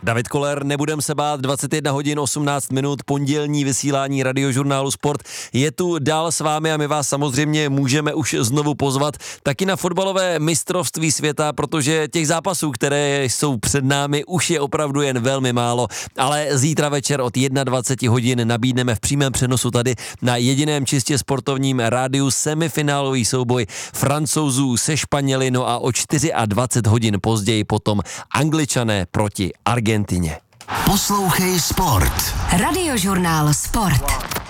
David Koller, nebudem se bát, 21 hodin 18 minut, pondělní vysílání Radiožurnálu Sport je tu dál s vámi a my vás samozřejmě můžeme už znovu pozvat taky na fotbalové mistrovství světa, protože těch zápasů, které jsou před námi, už je opravdu jen velmi málo, ale zítra večer od 21 hodin nabídneme v přímém přenosu tady na jediném čistě sportovním rádiu semifinálový souboj Francouzů se Španěli, no a o 24 hodin později potom Angličané proti Argentině. Poslouchej Sport. Radiožurnál Sport.